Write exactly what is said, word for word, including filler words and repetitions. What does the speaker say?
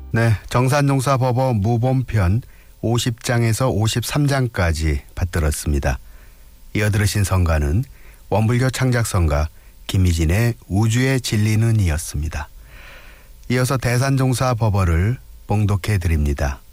네, 정산용사법어 무본편 오십 장에서 오십삼 장까지 받들었습니다. 이어 들으신 성가는 원불교 창작성가 김희진의 우주의 진리는 이었습니다. 이어서 대산종사법어를 봉독해 드립니다.